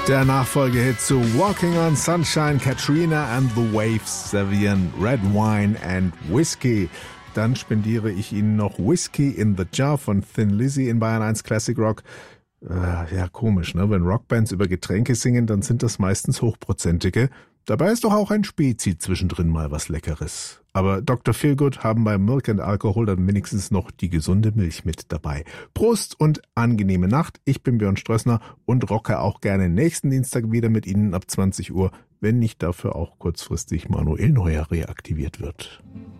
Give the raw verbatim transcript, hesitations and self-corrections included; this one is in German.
Der Nachfolgehit zu Walking on Sunshine, Katrina and the Waves servieren Red Wine and Whiskey. Dann spendiere ich Ihnen noch Whiskey in the Jar von Thin Lizzy in Bayern eins Classic Rock. Äh, ja, komisch, ne? Wenn Rockbands über Getränke singen, dann sind das meistens hochprozentige. Dabei ist doch auch ein Spezi zwischendrin mal was Leckeres. Aber Doktor Feelgood haben bei Milk and Alcohol dann wenigstens noch die gesunde Milch mit dabei. Prost und angenehme Nacht. Ich bin Björn Strössner und rocke auch gerne nächsten Dienstag wieder mit Ihnen ab zwanzig Uhr, wenn nicht dafür auch kurzfristig Manuel Neuer reaktiviert wird.